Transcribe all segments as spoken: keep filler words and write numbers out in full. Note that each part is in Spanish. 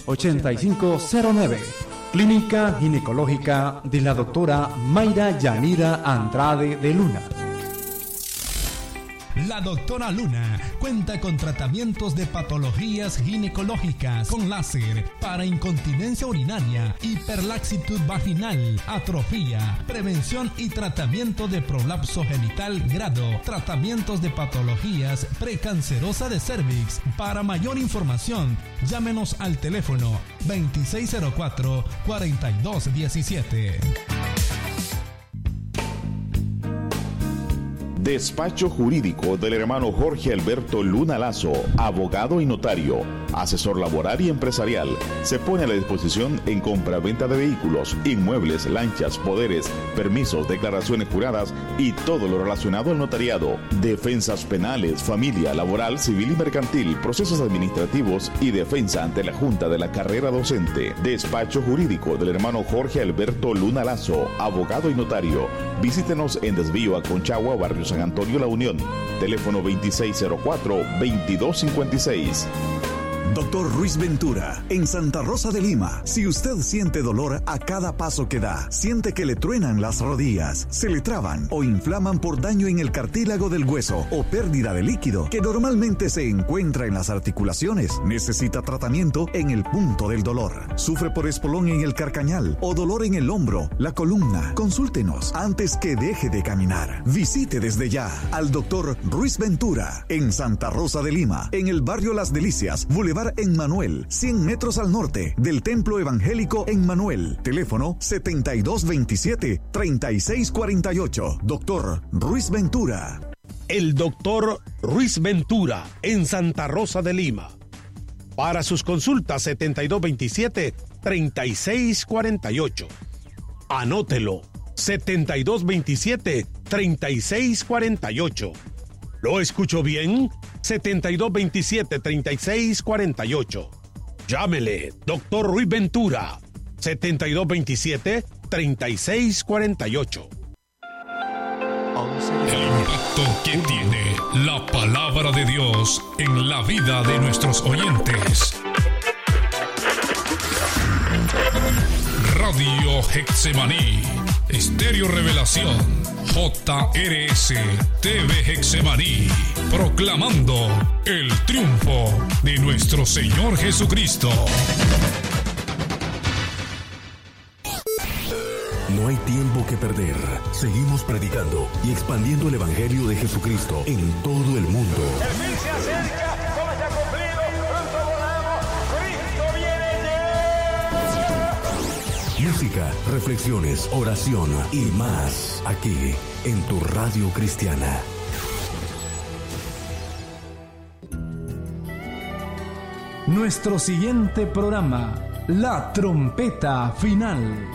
ochenta y cinco cero nueve. Clínica Ginecológica de la doctora Mayra Yanira Andrade de Luna. La doctora Luna cuenta con tratamientos de patologías ginecológicas con láser para incontinencia urinaria, hiperlaxitud vaginal, atrofía, prevención y tratamiento de prolapso genital grado, tratamientos de patologías precancerosa de cervix. Para mayor información, llámenos al teléfono veintiséis cero cuatro, cuarenta y dos diecisiete. Despacho jurídico del hermano Jorge Alberto Luna Lazo, abogado y notario, asesor laboral y empresarial. Se pone a la disposición en compra-venta de vehículos, inmuebles, lanchas, poderes, permisos, declaraciones juradas y todo lo relacionado al notariado. Defensas penales, familia, laboral, civil y mercantil, procesos administrativos y defensa ante la Junta de la Carrera Docente. Despacho jurídico del hermano Jorge Alberto Luna Lazo, abogado y notario. Visítenos en Desvío a Conchagua, Barrio San Antonio, La Unión. Teléfono veintiséis cero cuatro, veintidós cincuenta y seis. Doctor Ruiz Ventura, en Santa Rosa de Lima. Si usted siente dolor a cada paso que da, siente que le truenan las rodillas, se le traban o inflaman por daño en el cartílago del hueso o pérdida de líquido que normalmente se encuentra en las articulaciones, necesita tratamiento en el punto del dolor. Sufre por espolón en el carcañal o dolor en el hombro, la columna. Consúltenos antes que deje de caminar. Visite desde ya al doctor Ruiz Ventura en Santa Rosa de Lima, en el barrio Las Delicias, Boulevard en Manuel, cien metros al norte del Templo Evangélico en Manuel. Teléfono setenta y dos veintisiete, treinta y seis cuarenta y ocho. Doctor Ruiz Ventura. El doctor Ruiz Ventura en Santa Rosa de Lima. Para sus consultas setenta y dos veintisiete, treinta y seis cuarenta y ocho. Anótelo. setenta y dos veintisiete, treinta y seis cuarenta y ocho. ¿Lo escucho bien? setenta y dos veintisiete, treinta y seis cuarenta y ocho. Llámele, doctor Ruiz Ventura, setenta y dos veintisiete, treinta y seis cuarenta y ocho. El impacto que tiene la palabra de Dios en la vida de nuestros oyentes. Radio Getsemaní, Estéreo Revelación, J R S T V Getsemaní, proclamando el triunfo de nuestro Señor Jesucristo. No hay tiempo que perder. Seguimos predicando y expandiendo el Evangelio de Jesucristo en todo el mundo. El fin se acerca, todo está cumplido, pronto volamos, Cristo viene ya. Música, reflexiones, oración y más aquí en tu radio cristiana. Nuestro siguiente programa, La Trompeta Final.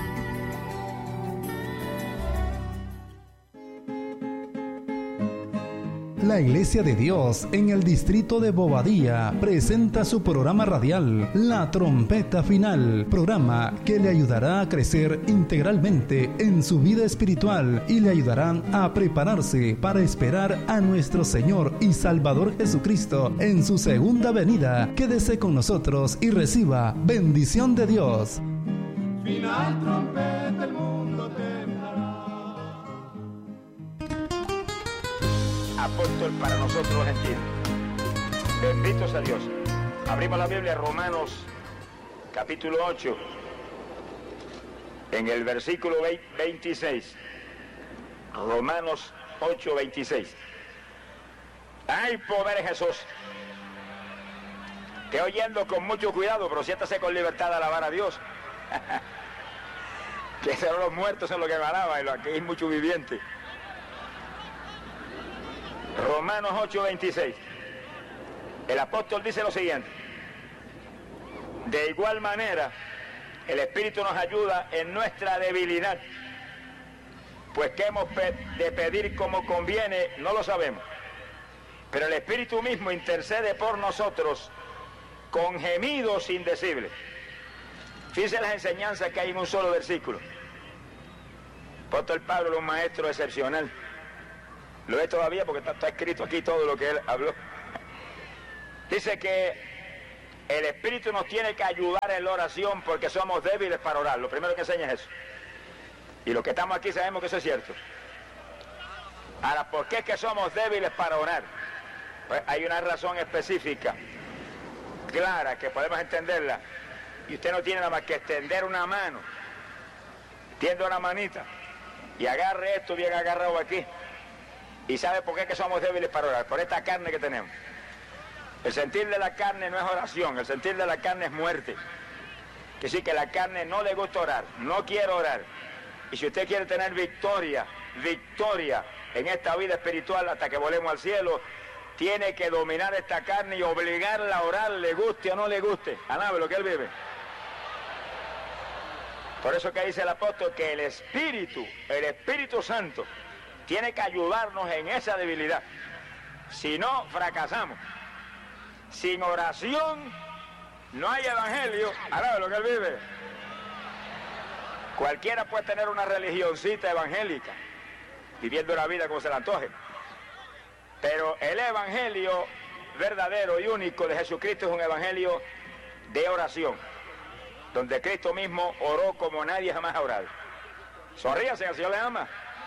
La Iglesia de Dios en el distrito de Bobadilla presenta su programa radial La Trompeta Final, programa que le ayudará a crecer integralmente en su vida espiritual y le ayudarán a prepararse para esperar a nuestro Señor y Salvador Jesucristo en su segunda venida. Quédese con nosotros y reciba bendición de Dios. Final trompeta, el mundo temblará. Apóstol para nosotros los gentiles. Benditos a Dios. Abrimos la Biblia, Romanos capítulo ocho, en el versículo veintiséis. Romanos ocho, veintiséis. Hay poder en Jesús. Que oyendo con mucho cuidado, pero siéntase con libertad a alabar a Dios. Que son los muertos en lo que alaban, y aquí hay mucho viviente. Romanos ocho, veintiséis. El apóstol dice lo siguiente: de igual manera, el Espíritu nos ayuda en nuestra debilidad, pues que hemos de pedir como conviene, no lo sabemos, pero el Espíritu mismo intercede por nosotros con gemidos indecibles. Fíjense las enseñanzas que hay en un solo versículo. Apóstol Pablo es un maestro excepcional. Lo es todavía porque está, está escrito aquí todo lo que él habló. Dice que El Espíritu nos tiene que ayudar en la oración porque somos débiles para orar. Lo primero que enseña es eso. Y los que estamos aquí sabemos que eso es cierto. Ahora, ¿por qué es que somos débiles para orar? Pues hay una razón específica, clara, que podemos entenderla. Y usted no tiene nada más que extender una mano. Tiende una manita y agarre esto bien agarrado aquí. ¿Y sabe por qué es que somos débiles para orar? Por esta carne que tenemos. El sentir de la carne no es oración, el sentir de la carne es muerte. Que sí, que la carne no le gusta orar, no quiere orar. Y si usted quiere tener victoria, victoria en esta vida espiritual hasta que volvemos al cielo, tiene que dominar esta carne y obligarla a orar, le guste o no le guste. Alabe lo que él vive. Por eso que dice el apóstol que el Espíritu, el Espíritu Santo, tiene que ayudarnos en esa debilidad. Si no, fracasamos. Sin oración no hay evangelio. Alabe lo que él vive. Cualquiera puede tener una religioncita evangélica, viviendo la vida como se le antoje. Pero el evangelio verdadero y único de Jesucristo es un evangelio de oración, donde Cristo mismo oró como nadie jamás ha orado. Sonríase, el Señor le ama.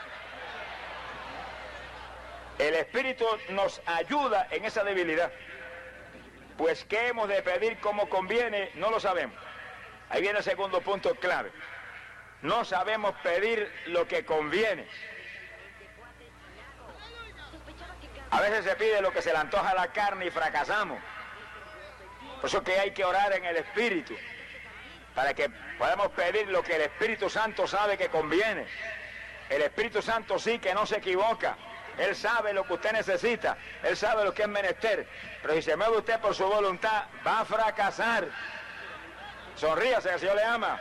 El Espíritu nos ayuda en esa debilidad. Pues qué hemos de pedir como conviene, no lo sabemos. Ahí viene el segundo punto clave. No sabemos pedir lo que conviene. A veces se pide lo que se le antoja a la carne y fracasamos. Por eso que hay que orar en el Espíritu, para que podamos pedir lo que el Espíritu Santo sabe que conviene. El Espíritu Santo sí que no se equivoca. Él sabe lo que usted necesita, Él sabe lo que es menester. Pero si se mueve usted por su voluntad, va a fracasar. Sonríase, que el Señor le ama.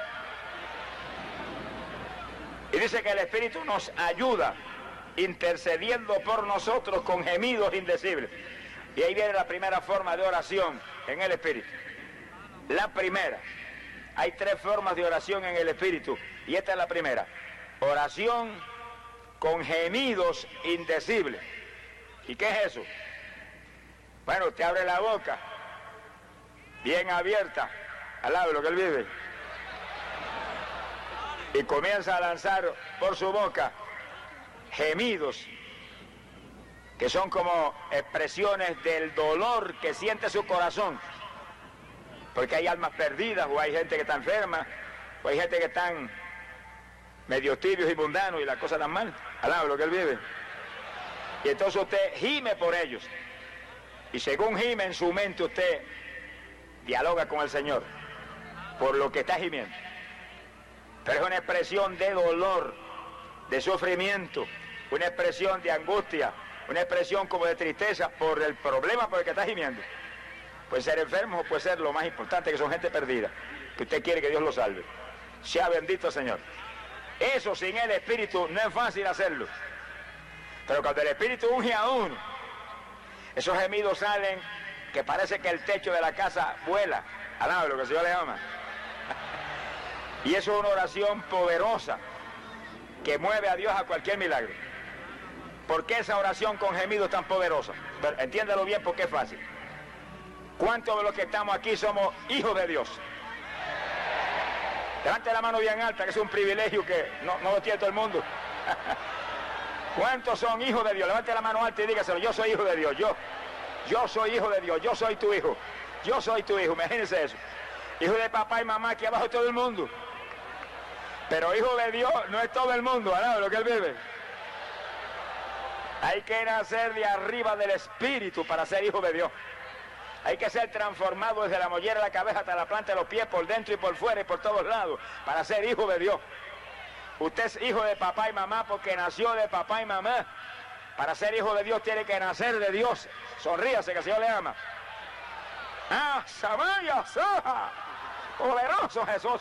Y dice que el Espíritu nos ayuda, intercediendo por nosotros con gemidos indecibles. Y ahí viene la primera forma de oración en el Espíritu. La primera. Hay tres formas de oración en el Espíritu, y esta es la primera. Oración con gemidos indecibles. ¿Y qué es eso? Bueno, usted abre la boca, bien abierta, al lado de lo que él vive, y comienza a lanzar por su boca gemidos que son como expresiones del dolor que siente su corazón, porque hay almas perdidas, o hay gente que está enferma, o hay gente que están medio tibios y mundanos y las cosas tan mal, al lado de lo que él vive. Y entonces usted gime por ellos, y según gime en su mente usted dialoga con el Señor por lo que está gimiendo. Pero es una expresión de dolor, de sufrimiento, una expresión de angustia, una expresión como de tristeza por el problema por el que está gimiendo. Puede ser enfermo o puede ser lo más importante, que son gente perdida, que usted quiere que Dios lo salve. Sea bendito el Señor. Eso sin el Espíritu no es fácil hacerlo. Pero cuando el Espíritu unge a uno, esos gemidos salen que parece que el techo de la casa vuela, al lado de lo que el Señor le ama. Y eso es una oración poderosa que mueve a Dios a cualquier milagro. ¿Por qué esa oración con gemidos tan poderosa? Pero entiéndalo bien porque es fácil. ¿Cuántos de los que estamos aquí somos hijos de Dios? Levante la mano bien alta, que es un privilegio que no, no lo tiene todo el mundo. ¿Cuántos son hijos de Dios? Levante la mano alta y dígaselo: yo soy hijo de Dios, yo, yo soy hijo de Dios, yo soy tu hijo, yo soy tu hijo, imagínense eso. Hijo de papá y mamá, aquí abajo todo el mundo. Pero hijo de Dios no es todo el mundo, ¿verdad? Lo que él vive. Hay que nacer de arriba del Espíritu para ser hijo de Dios. Hay que ser transformado desde la mollera de la cabeza hasta la planta de los pies, por dentro y por fuera y por todos lados, para ser hijo de Dios. Usted es hijo de papá y mamá porque nació de papá y mamá. Para ser hijo de Dios tiene que nacer de Dios. Sonríase, que el Señor le ama. ¡Ah, Samaya, Saja! ¡Poderoso Jesús!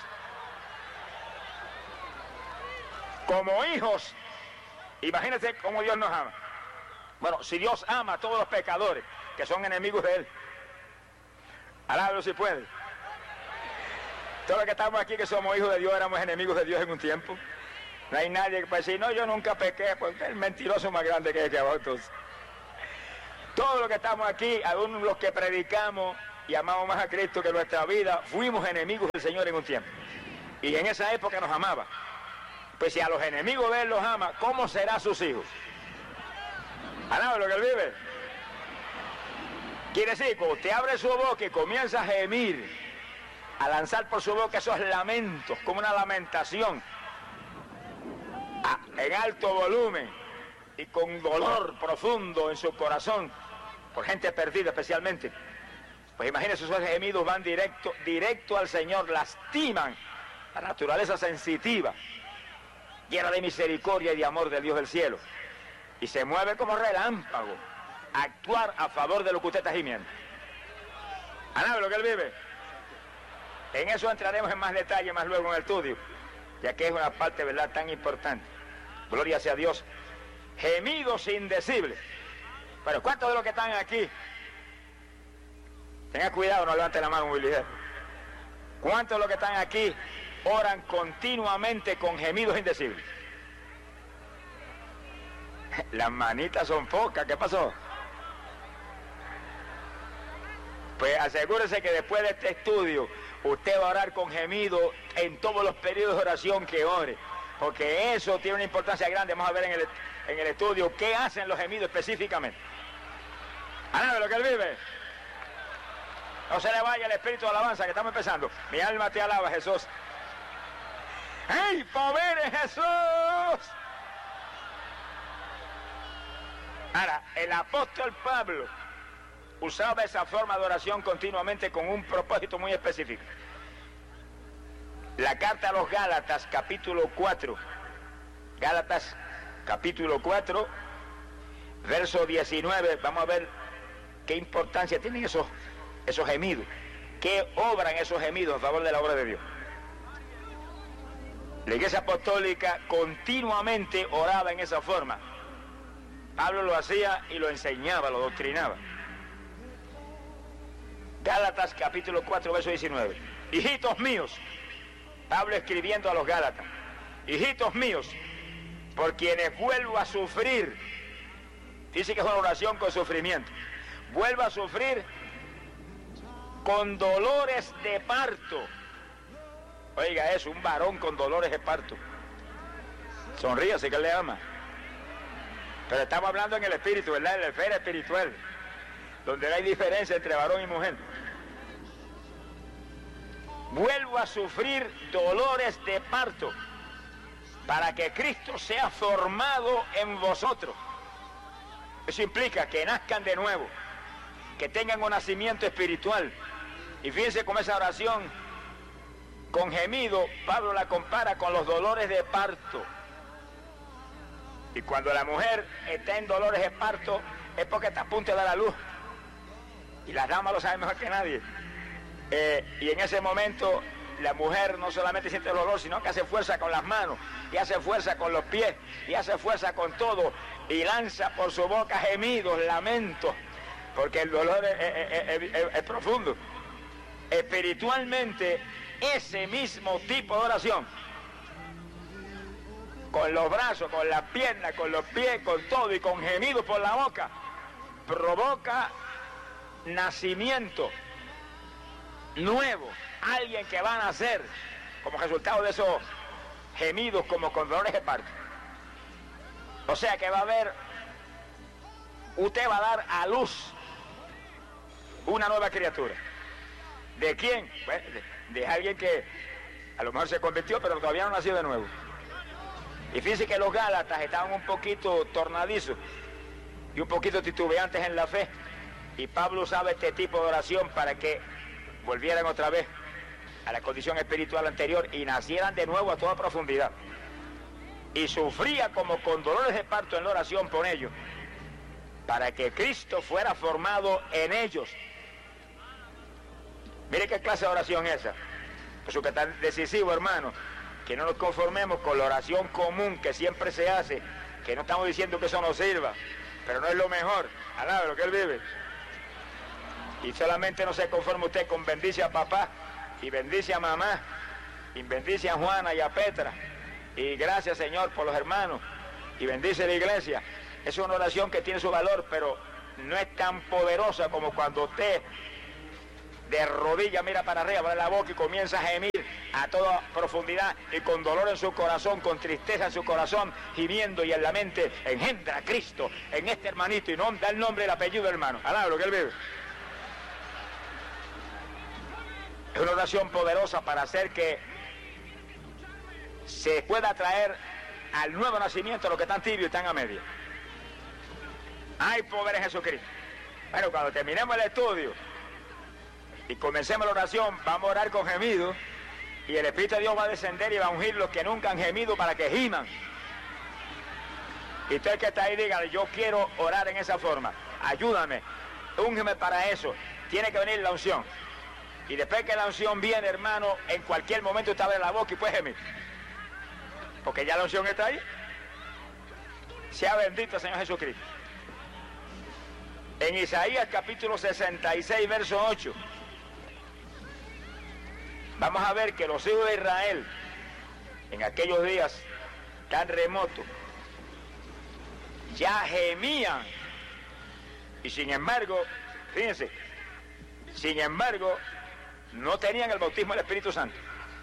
Como hijos, imagínense cómo Dios nos ama. Bueno, si Dios ama a todos los pecadores que son enemigos de Él, alábelo si puede. Todos los que estamos aquí que somos hijos de Dios éramos enemigos de Dios en un tiempo. No hay nadie que pueda decir: no, yo nunca pequé, porque el mentiroso más grande que es que abajo. Todos los que estamos aquí, aún los que predicamos, y amamos más a Cristo que nuestra vida, fuimos enemigos del Señor en un tiempo. Y en esa época nos amaba. Pues si a los enemigos de Él los ama, ¿cómo será a sus hijos? ¿Alaba lo que Él vive? Quiere decir, cuando usted abre su boca y comienza a gemir, a lanzar por su boca esos lamentos, como una lamentación, a, en alto volumen y con dolor profundo en su corazón, por gente perdida especialmente, pues imagínense, esos gemidos van directo, directo al Señor, lastiman la naturaleza sensitiva, llena de misericordia y de amor del Dios del cielo, y se mueve como relámpago a actuar a favor de lo que usted está gimiendo. ¿Alaba lo que Él vive? En eso entraremos en más detalle más luego en el estudio, ya que es una parte, ¿verdad?, tan importante. Gloria sea a Dios. Gemidos indecibles. Pero ¿cuántos de los que están aquí? Tenga cuidado, no levante la mano muy ligero. ¿Cuántos de los que están aquí oran continuamente con gemidos indecibles? Las manitas son pocas, ¿qué pasó? Pues asegúrese que después de este estudio usted va a orar con gemido en todos los periodos de oración que ore, porque eso tiene una importancia grande. Vamos a ver en el, en el estudio qué hacen los gemidos específicamente. ¿Alabe lo que Él vive? No se le vaya el espíritu de alabanza, que estamos empezando. Mi alma te alaba, Jesús. ¡Ay, pobre Jesús! Ahora, el apóstol Pablo usaba esa forma de oración continuamente con un propósito muy específico. La carta a los Gálatas, capítulo cuatro, Gálatas, capítulo cuatro, verso diecinueve, vamos a ver qué importancia tienen esos, esos gemidos, qué obran esos gemidos a favor de la obra de Dios. La Iglesia Apostólica continuamente oraba en esa forma. Pablo lo hacía y lo enseñaba, lo doctrinaba. Gálatas capítulo cuatro, verso diecinueve. Hijitos míos, Pablo escribiendo a los Gálatas, hijitos míos, por quienes vuelvo a sufrir, dice que es una oración con sufrimiento, vuelvo a sufrir con dolores de parto. Oiga eso, un varón con dolores de parto. Sonríase que Él le ama. Pero estamos hablando en el espíritu, ¿verdad? En la esfera espiritual, donde no hay diferencia entre varón y mujer. Vuelvo a sufrir dolores de parto para que Cristo sea formado en vosotros. Eso implica que nazcan de nuevo, que tengan un nacimiento espiritual. Y fíjense cómo esa oración con gemido, Pablo la compara con los dolores de parto. Y cuando la mujer está en dolores de parto es porque está a punto de dar a luz. Y las damas lo saben mejor que nadie. Eh, y en ese momento la mujer no solamente siente el dolor, sino que hace fuerza con las manos, y hace fuerza con los pies, y hace fuerza con todo, y lanza por su boca gemidos, lamentos, porque el dolor es, es, es, es, es profundo. Espiritualmente, ese mismo tipo de oración, con los brazos, con las piernas, con los pies, con todo y con gemidos por la boca, provoca nacimiento nuevo, alguien que va a nacer como resultado de esos gemidos, como con dolores de parto. O sea que va a haber, usted va a dar a luz una nueva criatura. ¿De quién? Bueno, de, de alguien que a lo mejor se convirtió, pero todavía no nació de nuevo. Y fíjense que los Gálatas estaban un poquito tornadizos y un poquito titubeantes en la fe. Y Pablo usaba este tipo de oración para que volvieran otra vez a la condición espiritual anterior y nacieran de nuevo a toda profundidad. Y sufría como con dolores de parto en la oración por ellos, para que Cristo fuera formado en ellos. Mire qué clase de oración es esa. Eso que es tan decisivo, hermano, que no nos conformemos con la oración común que siempre se hace, que no estamos diciendo que eso no sirva, pero no es lo mejor. Alaba lo que Él vive. Y solamente no se conforme usted con bendice a papá, y bendice a mamá, y bendice a Juana y a Petra, y gracias, Señor, por los hermanos, y bendice la iglesia. Es una oración que tiene su valor, pero no es tan poderosa como cuando usted de rodillas, mira para arriba, abre la boca y comienza a gemir a toda profundidad y con dolor en su corazón, con tristeza en su corazón, gimiendo y en la mente engendra a Cristo en este hermanito y no da el nombre y el apellido del hermano. Alaba lo que él vive. Es una oración poderosa para hacer que se pueda traer al nuevo nacimiento a los que están tibios y están a media. Hay poder en Jesucristo. Bueno, cuando terminemos el estudio y comencemos la oración, vamos a orar con gemidos y el Espíritu de Dios va a descender y va a ungir los que nunca han gemido para que giman. Y usted que está ahí, dígale, yo quiero orar en esa forma, ayúdame, úngeme para eso. Tiene que venir la unción. Y después que la unción viene, hermano, en cualquier momento usted abre la boca y puede gemir. Porque ya la unción está ahí. Sea bendito el Señor Jesucristo. En Isaías capítulo sesenta y seis, verso ocho, vamos a ver que los hijos de Israel, en aquellos días tan remotos, ya gemían. Y sin embargo, fíjense, sin embargo, no tenían el bautismo del Espíritu Santo.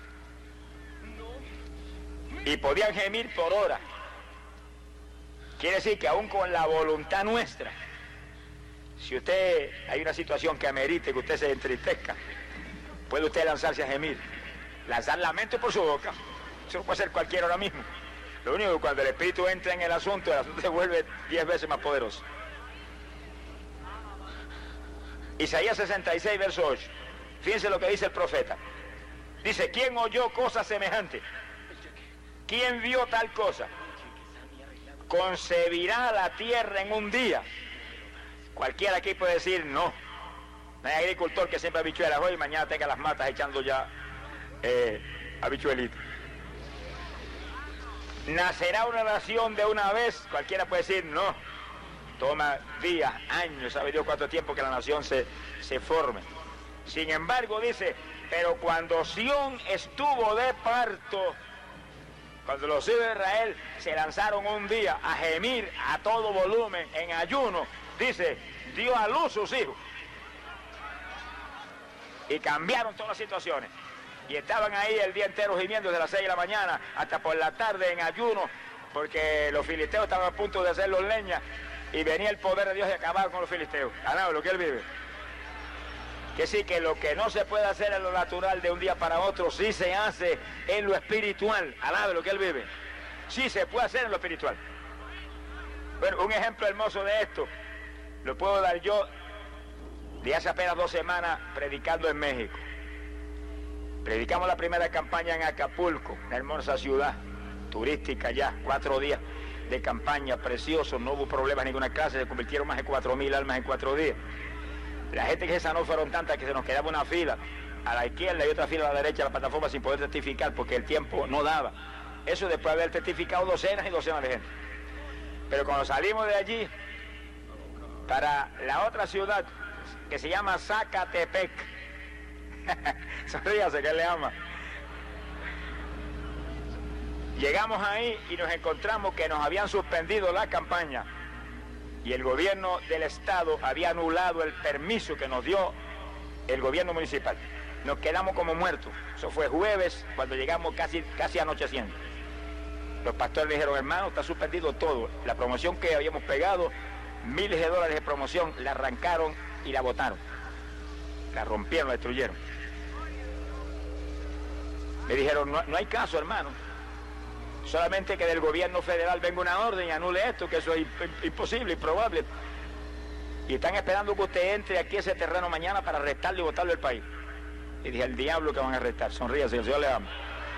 Y podían gemir por horas. Quiere decir que aún con la voluntad nuestra, si usted hay una situación que amerite que usted se entristezca, puede usted lanzarse a gemir, lanzar lamento por su boca. Eso lo puede hacer cualquiera ahora mismo. Lo único que cuando el Espíritu entra en el asunto, el asunto se vuelve diez veces más poderoso. Isaías sesenta y seis, verso ocho. Fíjense lo que dice el profeta. Dice, ¿quién oyó cosa semejante? ¿Quién vio tal cosa? ¿Concebirá la tierra en un día? Cualquiera aquí puede decir no. No hay agricultor que siempre habichuelas hoy y mañana tenga las matas echando ya eh, habichuelitas. ¿Nacerá una nación de una vez? Cualquiera puede decir no. Toma días, años, sabe Dios cuánto tiempo que la nación se, se forme. Sin embargo, dice, pero cuando Sión estuvo de parto, cuando los hijos de Israel se lanzaron un día a gemir a todo volumen, en ayuno, dice, dio a luz sus hijos. Y cambiaron todas las situaciones. Y estaban ahí el día entero gimiendo desde las seis de la mañana hasta por la tarde en ayuno, porque los filisteos estaban a punto de hacerlos leña, y venía el poder de Dios y acababa con los filisteos. Alaba lo que él vive. Que sí, que lo que no se puede hacer en lo natural de un día para otro, sí se hace en lo espiritual. Alaba lo que él vive. Sí se puede hacer en lo espiritual. Bueno, un ejemplo hermoso de esto lo puedo dar yo de hace apenas dos semanas predicando en México. Predicamos la primera campaña en Acapulco, una hermosa ciudad turística ya, cuatro días de campaña, precioso, no hubo problemas de ninguna clase, se convirtieron más de cuatro mil almas en cuatro días. La gente que se sanó fueron tantas que se nos quedaba una fila a la izquierda y otra fila a la derecha de la plataforma sin poder testificar porque el tiempo no daba. Eso después de haber testificado docenas y docenas de gente. Pero cuando salimos de allí para la otra ciudad que se llama Zacatepec, sonríase que él le ama. Llegamos ahí y nos encontramos que nos habían suspendido la campaña y el gobierno del estado había anulado el permiso que nos dio el gobierno municipal. Nos quedamos como muertos. Eso fue jueves, cuando llegamos casi, casi anocheciendo. Los pastores dijeron, hermano, está suspendido todo. La promoción que habíamos pegado, miles de dólares de promoción, la arrancaron y la botaron. La rompieron, la destruyeron. Le dijeron, no, no hay caso, hermano. Solamente que del gobierno federal venga una orden y anule esto, que eso es imposible, improbable. Y están esperando que usted entre aquí a ese terreno mañana para arrestarlo y botarlo del país. Y dije, el diablo que van a arrestar. Sonríase, el Señor le ama.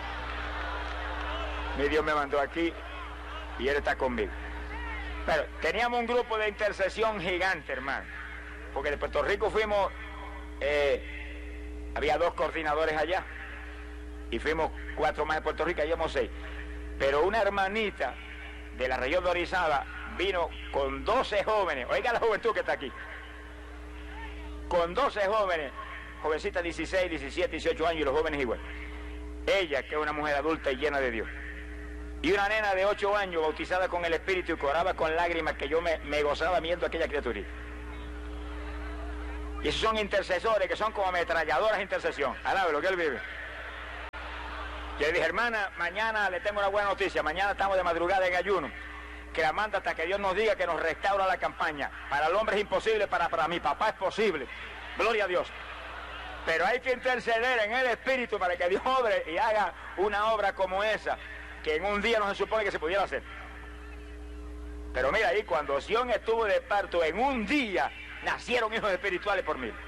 Mi Dios me mandó aquí y Él está conmigo. Pero teníamos un grupo de intercesión gigante, hermano. Porque de Puerto Rico fuimos, eh, había dos coordinadores allá. Y fuimos cuatro más de Puerto Rico, íbamos seis. Pero una hermanita de la región de Orizaba vino con doce jóvenes. Oiga la juventud que está aquí. Con doce jóvenes, jovencitas dieciséis, diecisiete, dieciocho años y los jóvenes igual. Ella, que es una mujer adulta y llena de Dios. Y una nena de ocho años bautizada con el Espíritu y que oraba con lágrimas que yo me, me gozaba viendo a aquella criaturita. Y esos son intercesores que son como ametralladoras de intercesión. Alabe lo que él vive. Yo le dije, hermana, mañana le tengo una buena noticia. Mañana estamos de madrugada en ayuno. Que la manda hasta que Dios nos diga que nos restaura la campaña. Para el hombre es imposible, para, para mi papá es posible. Gloria a Dios. Pero hay que interceder en el Espíritu para que Dios obre y haga una obra como esa, que en un día no se supone que se pudiera hacer. Pero mira ahí, cuando Sión estuvo de parto, en un día nacieron hijos espirituales por mí.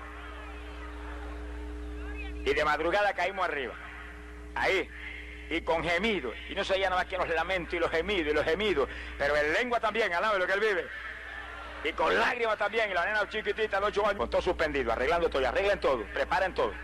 Y de madrugada caímos arriba. Ahí. Y con gemidos. Y no se oía nada más que los lamentos y los gemidos y los gemidos. Pero en lengua también, alabe lo que él vive. Y con lágrimas también. Y la nena chiquitita de ocho años. Con todo suspendido, arreglando todo. Y arreglen todo. Preparen todo.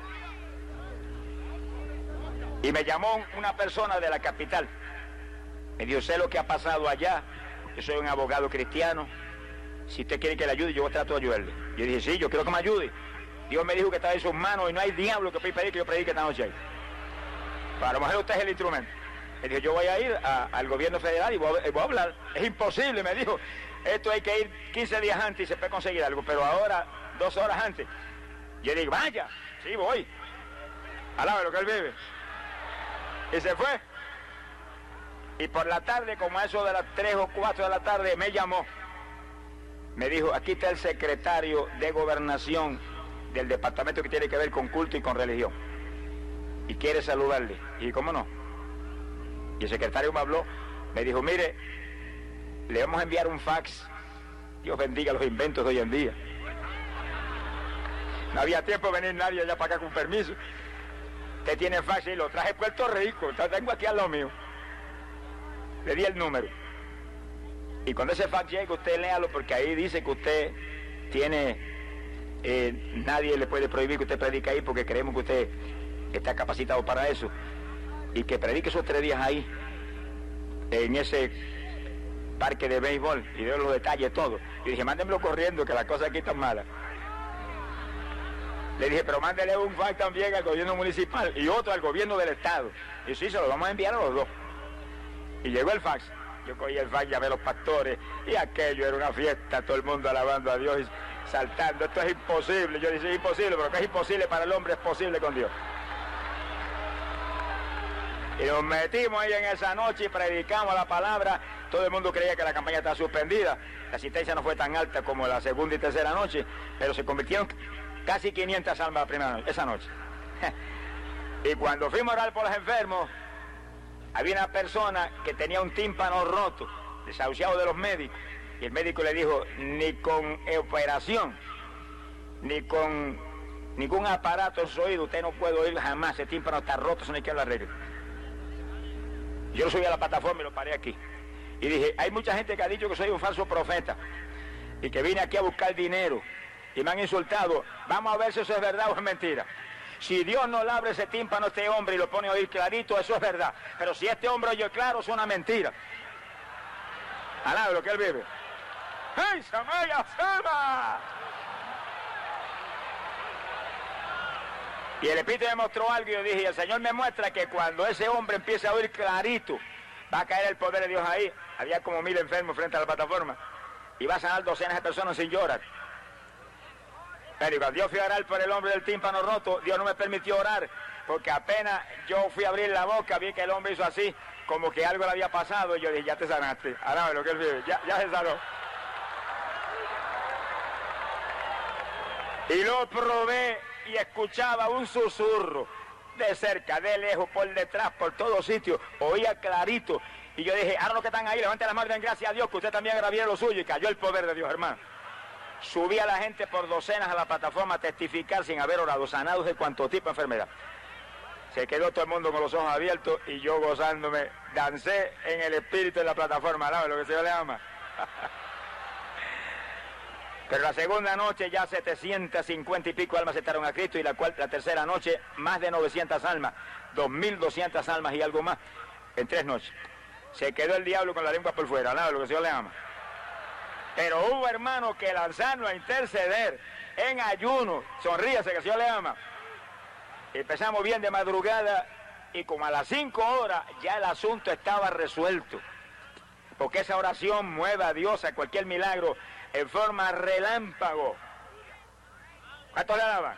Y me llamó una persona de la capital. Me dijo, sé lo que ha pasado allá. Yo soy un abogado cristiano. Si usted quiere que le ayude, yo trato de ayudarle. Yo dije, sí, yo quiero que me ayude. Dios me dijo que está en sus manos y no hay diablo que pueda pedir que yo predique esta noche ahí. Para lo mejor usted es el instrumento. Me dijo, yo voy a ir a, al gobierno federal y voy a, voy a hablar. Es imposible, me dijo. Esto hay que ir quince días antes y se puede conseguir algo, pero ahora, dos horas antes. Yo digo, vaya, sí voy. Alabe lo que él vive. Y se fue. Y por la tarde, como a eso de las tres o cuatro de la tarde, me llamó. Me dijo, aquí está el secretario de Gobernación del departamento que tiene que ver con culto y con religión. Y quiere saludarle. Y ¿cómo no? Y el secretario me habló, me dijo, mire, le vamos a enviar un fax. Dios bendiga los inventos de hoy en día. No había tiempo de venir nadie allá para acá con permiso. Usted tiene fax y lo traje de Puerto Rico. Lo tengo aquí al lado mío. Le di el número. Y cuando ese fax llegue, usted léalo, porque ahí dice que usted tiene, eh, nadie le puede prohibir que usted predique ahí, porque creemos que usted está capacitado para eso. Y que predique esos tres días ahí, en ese parque de béisbol, y de los detalles, todo. Y dije, mándenmelo corriendo, que la cosa aquí está mala. Le dije, pero mándele un fax también al gobierno municipal y otro al gobierno del estado. Y sí, se lo vamos a enviar a los dos. Y llegó el fax. Yo cogí el fax, llamé a los pastores, y aquello era una fiesta, todo el mundo alabando a Dios y saltando. Esto es imposible. Yo dije, es imposible, pero que es imposible para el hombre, es posible con Dios. Y nos metimos ahí en esa noche y predicamos la palabra. Todo el mundo creía que la campaña estaba suspendida. La asistencia no fue tan alta como la segunda y tercera noche, pero se convirtieron casi quinientas almas la primera noche, esa noche. Y cuando fuimos a orar por los enfermos, había una persona que tenía un tímpano roto, desahuciado de los médicos, y el médico le dijo, ni con operación, ni con ningún aparato en su oído, usted no puede oír jamás, ese tímpano está roto, eso no hay que lo arregle. Yo lo subí a la plataforma y lo paré aquí. Y dije, hay mucha gente que ha dicho que soy un falso profeta, y que vine aquí a buscar dinero, y me han insultado. Vamos a ver si eso es verdad o es mentira. Si Dios no le abre ese tímpano a este hombre y lo pone a oír clarito, eso es verdad. Pero si este hombre oye claro, es una mentira. Alabe lo que él vive. ¡Hey, Samaya, Sama! Y el Espíritu me mostró algo y yo dije, el Señor me muestra que cuando ese hombre empiece a oír clarito, va a caer el poder de Dios ahí. Había como mil enfermos frente a la plataforma. Y va a sanar docenas de personas sin llorar. Pero cuando yo fui a orar por el hombre del tímpano roto, Dios no me permitió orar, porque apenas yo fui a abrir la boca, vi que el hombre hizo así, como que algo le había pasado, y yo dije, ya te sanaste, ahora ve lo que él vive, ya, ya se sanó. Y lo probé y escuchaba un susurro, de cerca, de lejos, por detrás, por todos sitios, oía clarito, y yo dije, ahora los que están ahí, levanten las manos y den gracias a Dios, que usted también agravía lo suyo, y cayó el poder de Dios, hermano. Subí a la gente por docenas a la plataforma a testificar sin haber orado, sanados de cuanto tipo de enfermedad. Se quedó todo el mundo con los ojos abiertos y yo gozándome, dancé en el espíritu de la plataforma, ¿sabes lo que se le ama? Pero la segunda noche ya setecientas cincuenta y pico almas aceptaron a Cristo, y la, cual, la tercera noche más de novecientas almas, dos mil doscientas almas y algo más en tres noches. Se quedó el diablo con la lengua por fuera, ¿sabes lo que se le ama? Pero hubo hermanos que lanzaron a interceder en ayuno. Sonríase, que el Señor le ama. Empezamos bien de madrugada y como a las cinco horas ya el asunto estaba resuelto. Porque esa oración mueve a Dios a cualquier milagro en forma relámpago. ¿Cuántos le alaban?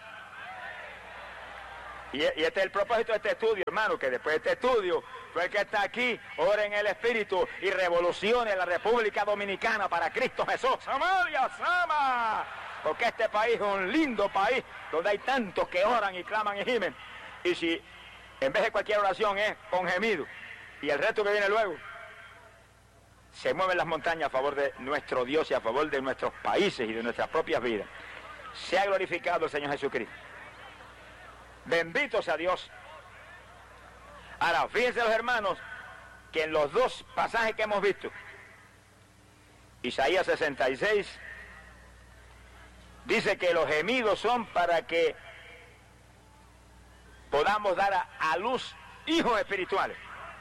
Y, y este es el propósito de este estudio, hermano, que después de este estudio, tú el que está aquí, ore en el Espíritu y revolucione la República Dominicana para Cristo Jesús. ¡Samaria, Sama! Porque este país es un lindo país donde hay tantos que oran y claman y gimen. Y si en vez de cualquier oración es con gemido y el resto que viene luego, se mueven las montañas a favor de nuestro Dios y a favor de nuestros países y de nuestras propias vidas. Sea glorificado el Señor Jesucristo. Bendito sea Dios. Ahora, fíjense los hermanos que en los dos pasajes que hemos visto, Isaías sesenta y seis, dice que los gemidos son para que podamos dar a, a luz hijos espirituales.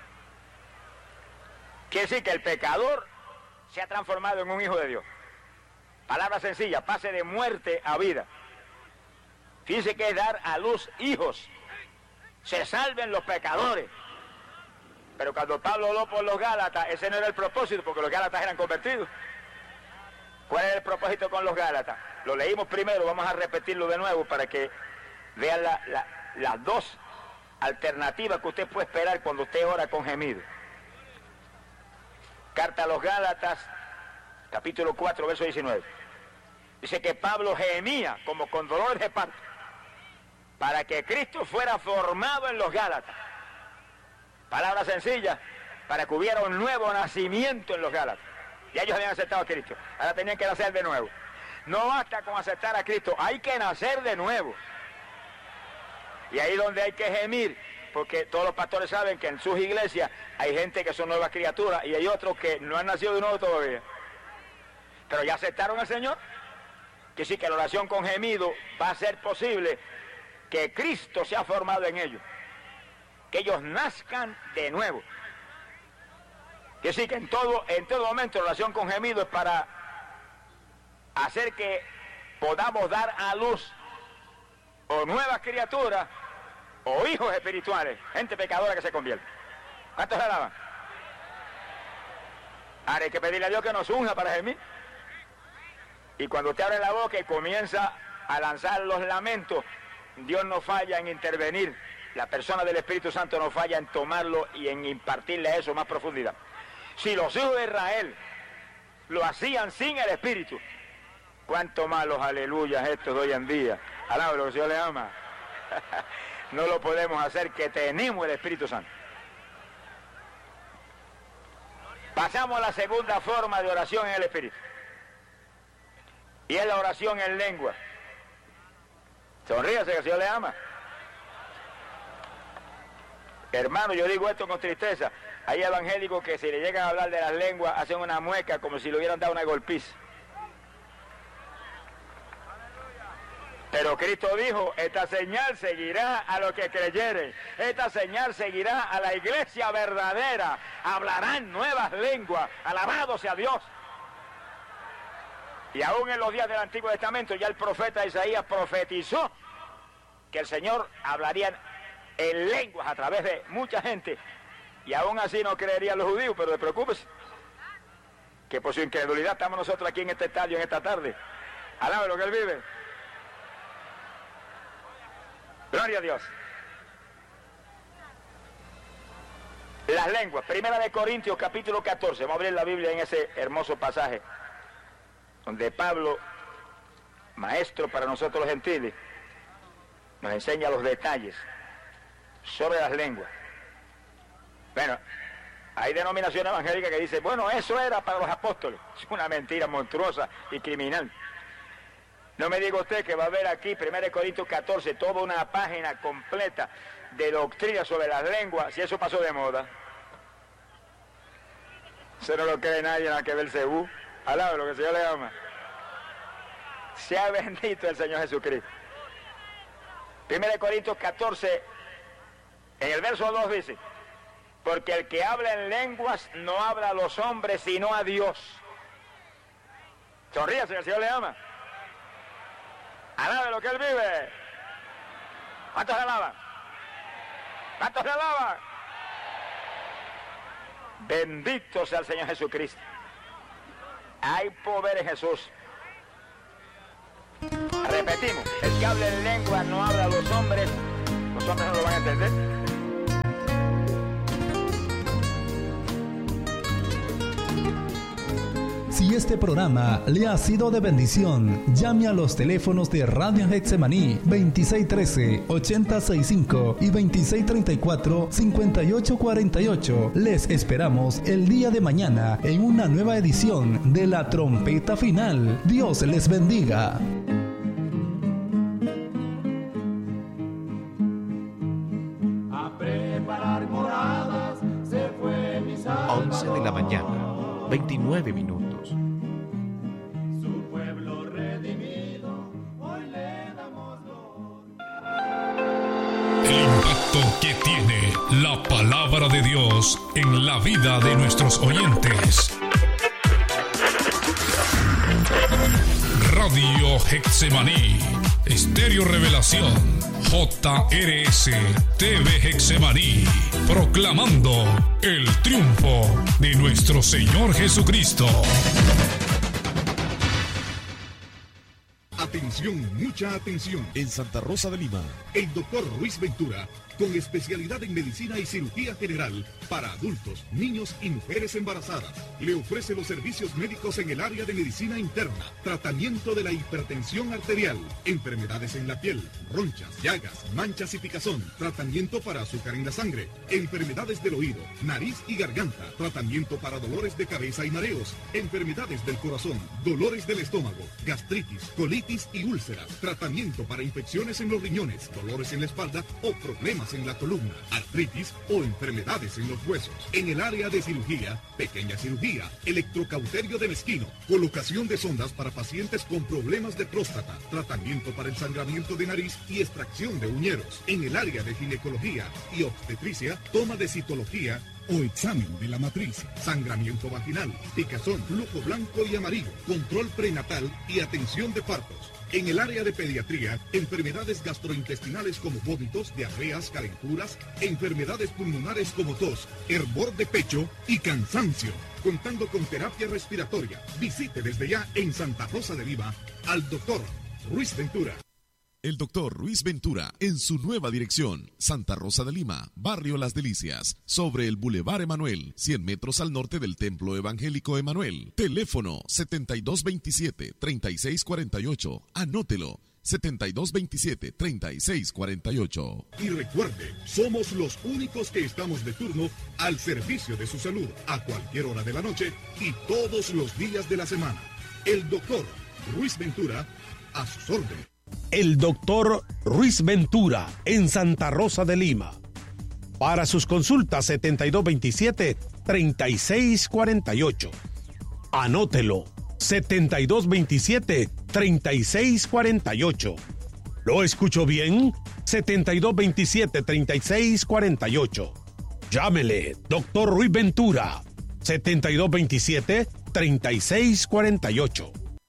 Quiere decir que el pecador se ha transformado en un hijo de Dios. Palabra sencilla, pase de muerte a vida. Fíjense que es dar a luz hijos. Se salven los pecadores. Pero cuando Pablo habló por los Gálatas, ese no era el propósito, porque los Gálatas eran convertidos. ¿Cuál era el propósito con los Gálatas? Lo leímos primero, vamos a repetirlo de nuevo para que vean la, la, las dos alternativas que usted puede esperar cuando usted ora con gemido. Carta a los Gálatas, capítulo cuatro, verso diecinueve. Dice que Pablo gemía como con dolores de parto para que Cristo fuera formado en los Gálatas. Palabra sencilla, para que hubiera un nuevo nacimiento en los Gálatas. Y ellos habían aceptado a Cristo, ahora tenían que nacer de nuevo. No basta con aceptar a Cristo, hay que nacer de nuevo. Y ahí donde hay que gemir, porque todos los pastores saben que en sus iglesias hay gente que son nuevas criaturas y hay otros que no han nacido de nuevo todavía. Pero ya aceptaron al Señor, que sí que la oración con gemido va a ser posible que Cristo sea formado en ellos, que ellos nazcan de nuevo. Que sí que en todo, en todo momento la oración con gemido es para hacer que podamos dar a luz o nuevas criaturas o hijos espirituales, gente pecadora que se convierte. ¿Cuántos se alaban? Ahora hay que pedirle a Dios que nos unja para gemir. Y cuando usted abre la boca y comienza a lanzar los lamentos, Dios no falla en intervenir. La persona del Espíritu Santo no falla en tomarlo y en impartirle a eso más profundidad. Si los hijos de Israel lo hacían sin el Espíritu, cuánto más los aleluyas estos de hoy en día. Alaba lo que el Señor le ama. No lo podemos hacer, que tenemos el Espíritu Santo. Pasamos a la segunda forma de oración en el Espíritu. Y es la oración en lengua. Sonríase que el Señor le ama. Hermano, yo digo esto con tristeza. Hay evangélicos que si le llegan a hablar de las lenguas hacen una mueca como si le hubieran dado una golpiza. Pero Cristo dijo, esta señal seguirá a los que creyeren. Esta señal seguirá a la iglesia verdadera. Hablarán nuevas lenguas. Alabado sea Dios. Y aún en los días del Antiguo Testamento ya el profeta Isaías profetizó que el Señor hablaría en lenguas a través de mucha gente. Y aún así no creerían los judíos, pero no se preocúpese, que por su incredulidad estamos nosotros aquí en este estadio en esta tarde. Alabe lo que Él vive. Gloria a Dios. Las lenguas. Primera de Corintios, capítulo catorce. Vamos a abrir la Biblia en ese hermoso pasaje, donde Pablo, maestro para nosotros los gentiles, nos enseña los detalles sobre las lenguas. Bueno, hay denominaciones evangélicas que dicen, bueno, eso era para los apóstoles. Es una mentira monstruosa y criminal. No me diga usted que va a ver aquí, Primera de Corintios catorce, toda una página completa de doctrina sobre las lenguas, si eso pasó de moda. Eso no lo cree nadie, nada que ver el Cebú. Alaba lo que el Señor le ama. Sea bendito el Señor Jesucristo. Primera de Corintios catorce, en el verso dos dice, porque el que habla en lenguas no habla a los hombres sino a Dios. Sonríase, el Señor le ama. Alabe lo que Él vive. ¿Cuántos le alaban? ¿Cuántos le alaban? Bendito sea el Señor Jesucristo. Hay poder en Jesús. Repetimos, el que habla en lengua no habla a los hombres, los hombres no lo van a entender. Si este programa le ha sido de bendición, llame a los teléfonos de Radio Getsemaní veintiséis trece, ochenta sesenta y cinco y veintiséis treinta y cuatro, cincuenta y ocho cuarenta y ocho. Les esperamos el día de mañana en una nueva edición de La Trompeta Final. Dios les bendiga. A preparar moradas se fue mi once de la mañana, veintinueve minutos. El impacto que tiene la palabra de Dios en la vida de nuestros oyentes. Radio Getsemaní, Estéreo Revelación, J R S, T V Getsemaní, proclamando el triunfo de nuestro Señor Jesucristo. Atención, mucha atención. En Santa Rosa de Lima, el doctor Ruiz Ventura, con especialidad en medicina y cirugía general para adultos, niños y mujeres embarazadas, le ofrece los servicios médicos en el área de medicina interna, tratamiento de la hipertensión arterial, enfermedades en la piel, ronchas, llagas, manchas y picazón, tratamiento para azúcar en la sangre, enfermedades del oído, nariz y garganta, tratamiento para dolores de cabeza y mareos, enfermedades del corazón, dolores del estómago, gastritis, colitis y úlceras, tratamiento para infecciones en los riñones, dolores en la espalda o problemas en la columna, artritis o enfermedades en los huesos. En el área de cirugía, pequeña cirugía, electrocauterio de mezquino, colocación de sondas para pacientes con problemas de próstata, tratamiento para el sangramiento de nariz y extracción de uñeros. En el área de ginecología y obstetricia, toma de citología o examen de la matriz, sangramiento vaginal, picazón, flujo blanco y amarillo, control prenatal y atención de partos. En el área de pediatría, enfermedades gastrointestinales como vómitos, diarreas, calenturas, enfermedades pulmonares como tos, hervor de pecho y cansancio. Contando con terapia respiratoria, visite desde ya en Santa Rosa de Lima al doctor Ruiz Ventura. El doctor Ruiz Ventura, en su nueva dirección, Santa Rosa de Lima, Barrio Las Delicias, sobre el Boulevard Emanuel, cien metros al norte del Templo Evangélico Emanuel. Teléfono setenta y dos veintisiete, treinta y seis cuarenta y ocho. Anótelo, setenta y dos veintisiete, treinta y seis cuarenta y ocho. Y recuerde, somos los únicos que estamos de turno al servicio de su salud, a cualquier hora de la noche y todos los días de la semana. El doctor Ruiz Ventura, a sus órdenes. El doctor Ruiz Ventura, en Santa Rosa de Lima. Para sus consultas, setenta y dos veintisiete, treinta y seis cuarenta y ocho. Anótelo, setenta y dos veintisiete, treinta y seis cuarenta y ocho. ¿Lo escucho bien? setenta y dos veintisiete, treinta y seis cuarenta y ocho. Llámele, doctor Ruiz Ventura, setenta y dos veintisiete, treinta y seis cuarenta y ocho.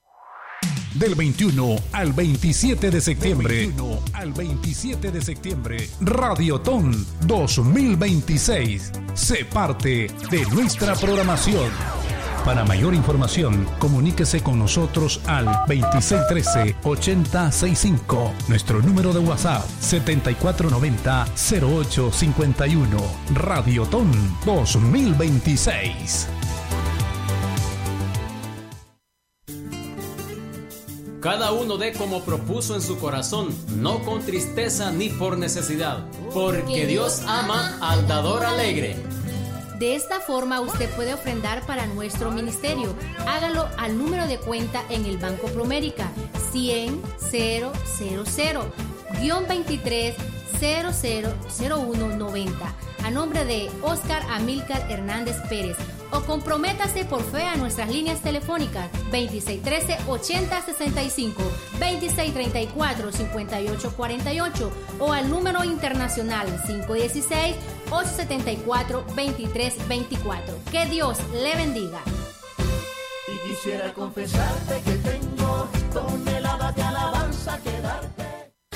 Del veintiuno al veintisiete de septiembre. Del veintiuno al veintisiete de septiembre. Radiotón dos mil veintiséis. Sé parte de nuestra programación. Para mayor información, comuníquese con nosotros al veintiséis trece, ochenta sesenta y cinco. Nuestro número de WhatsApp setenta y cuatro noventa, cero ocho cincuenta y uno. Radiotón dos mil veintiséis. Cada uno dé como propuso en su corazón, no con tristeza ni por necesidad, porque Dios ama al dador alegre. De esta forma usted puede ofrendar para nuestro ministerio. Hágalo al número de cuenta en el Banco Promérica, cien, cero, cero, cero, veintitrés, cero cero cero uno noventa, a nombre de Oscar Amílcar Hernández Pérez. O comprométase por fe a nuestras líneas telefónicas veintiséis trece, ochenta sesenta y cinco, veintiséis treinta y cuatro, cincuenta y ocho cuarenta y ocho o al número internacional cinco dieciséis, ocho setenta y cuatro, veintitrés veinticuatro. Que Dios le bendiga. Y quisiera confesarte que tengo toneladas de alabanza que darte.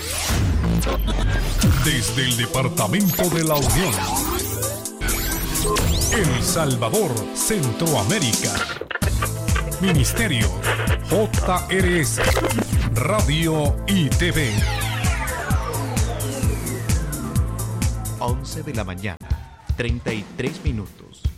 Desde el Departamento de la Unión, El Salvador, Centroamérica. Ministerio J R S, Radio y T V. once de la mañana, treinta y tres minutos.